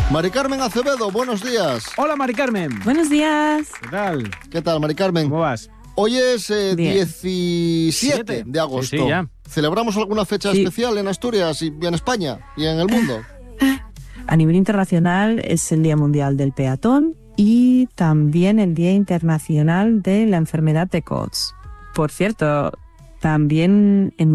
Mari Carmen Acevedo, buenos días. Hola, Mari Carmen. Buenos días. ¿Qué tal? ¿Qué tal, Mari Carmen? ¿Cómo vas? Hoy es Bien. 17 de agosto. Sí, ya. ¿Celebramos alguna fecha especial en Asturias y en España y en el mundo? A nivel internacional es el Día Mundial del Peatón y también el Día Internacional de la Enfermedad de Coats. Por cierto, también en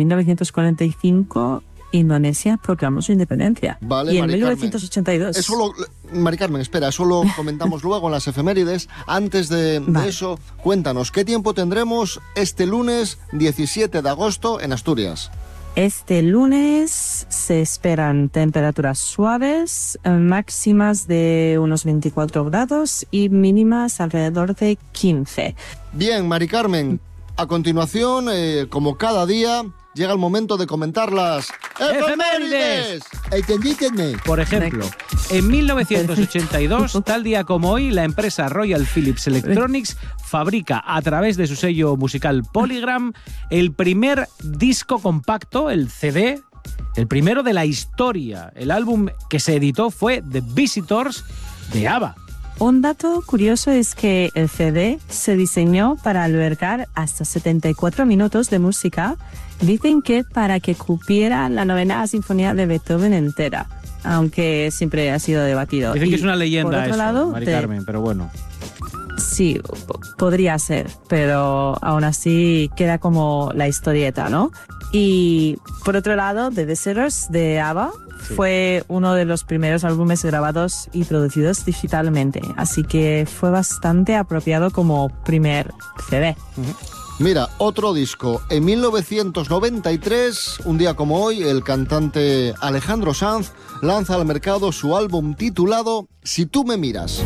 1945 Indonesia proclamó su independencia. Vale, y en Mari 1982... Mari Carmen, espera, eso lo comentamos luego en las efemérides. Antes de eso, cuéntanos, ¿qué tiempo tendremos este lunes 17 de agosto en Asturias? Este lunes se esperan temperaturas suaves, máximas de unos 24 grados y mínimas alrededor de 15. Bien, Mari Carmen, a continuación, como cada día, llega el momento de comentar las efemérides. Entendítenme. Por ejemplo, en 1982, tal día como hoy, la empresa Royal Philips Electronics fabrica a través de su sello musical Polygram el primer disco compacto, el CD, el primero de la historia. El álbum que se editó fue The Visitors de ABBA. Un dato curioso es que el CD se diseñó para albergar hasta 74 minutos de música. Dicen que para que cupiera la 9ª sinfonía de Beethoven entera, aunque siempre ha sido debatido. Dicen que es una leyenda por otro eso, lado, Mari Carmen, pero bueno. Sí, podría ser, pero aún así queda como la historieta, ¿no? Y por otro lado, The Visitors de ABBA fue uno de los primeros álbumes grabados y producidos digitalmente, así que fue bastante apropiado como primer CD. Mira, otro disco. En 1993, un día como hoy, el cantante Alejandro Sanz lanza al mercado su álbum titulado Si tú me miras.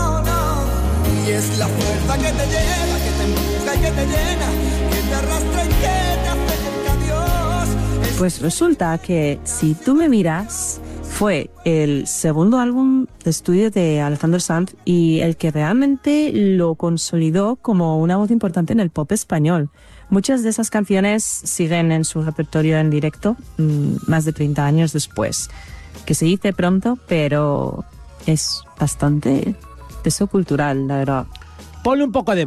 Y es la fuerza que te lleva, que te empuja y que te llena, que te arrastra y que te acerca a Dios. Pues resulta que Si tú me miras fue el segundo álbum de estudio de Alejandro Sanz y el que realmente lo consolidó como una voz importante en el pop español. Muchas de esas canciones siguen en su repertorio en directo más de 30 años después. Que se dice pronto, pero es bastante peso cultural, la verdad. Ponle un poco de